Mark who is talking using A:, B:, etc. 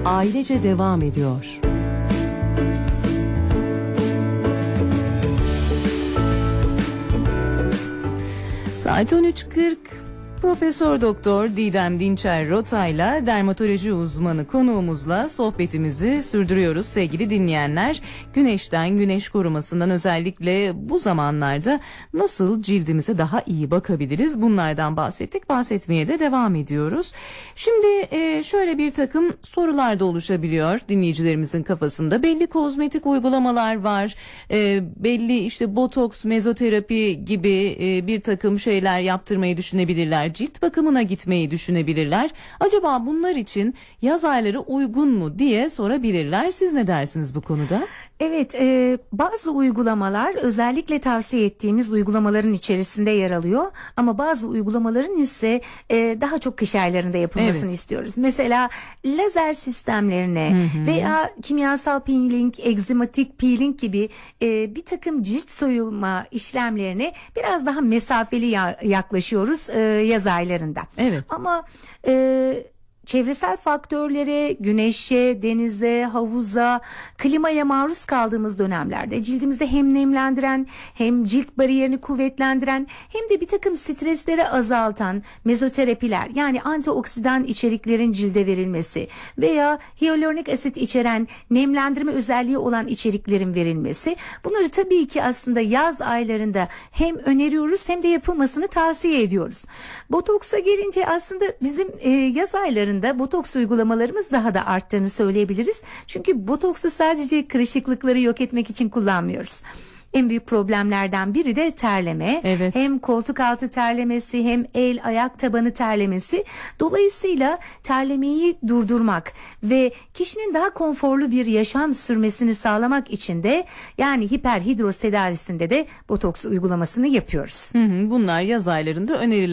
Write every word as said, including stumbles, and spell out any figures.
A: ailece devam ediyor. Saat on üç kırk. Profesör Doktor Didem Dinçer Rotay'la dermatoloji uzmanı konuğumuzla sohbetimizi sürdürüyoruz sevgili dinleyenler. Güneşten, güneş korumasından özellikle bu zamanlarda nasıl cildimize daha iyi bakabiliriz? Bunlardan bahsettik, bahsetmeye de devam ediyoruz. Şimdi e, şöyle bir takım sorular da oluşabiliyor dinleyicilerimizin kafasında. Belli kozmetik uygulamalar var, e, belli işte botoks, mezoterapi gibi e, bir takım şeyler yaptırmayı düşünebilirler. Cilt bakımına gitmeyi düşünebilirler. Acaba bunlar için yaz ayları uygun mu diye sorabilirler. Siz ne dersiniz bu konuda?
B: Evet, e, bazı uygulamalar özellikle tavsiye ettiğimiz uygulamaların içerisinde yer alıyor. Ama bazı uygulamaların ise e, daha çok kış aylarında yapılmasını evet. istiyoruz. Mesela lazer sistemlerine hı hı. veya kimyasal peeling, egzematik peeling gibi e, bir takım cilt soyulma işlemlerine biraz daha mesafeli ya- yaklaşıyoruz e, yaz aylarında. Evet. Ama e, çevresel faktörlere, güneşe, denize, havuza, klimaya maruz kaldığımız dönemlerde cildimizde hem nemlendiren hem cilt bariyerini kuvvetlendiren hem de bir takım stresleri azaltan mezoterapiler, yani antioksidan içeriklerin cilde verilmesi veya hyaluronik asit içeren nemlendirme özelliği olan içeriklerin verilmesi, bunları tabii ki aslında yaz aylarında hem öneriyoruz hem de yapılmasını tavsiye ediyoruz. Botoksa gelince aslında bizim e, yaz aylarında botoks uygulamalarımız daha da arttığını söyleyebiliriz. Çünkü botoksu sadece kırışıklıkları yok etmek için kullanmıyoruz. En büyük problemlerden biri de terleme. Evet. Hem koltuk altı terlemesi hem el ayak tabanı terlemesi. Dolayısıyla terlemeyi durdurmak ve kişinin daha konforlu bir yaşam sürmesini sağlamak için de, yani hiperhidroz tedavisinde de botoks uygulamasını yapıyoruz.
A: Hı hı, bunlar yaz aylarında önerilen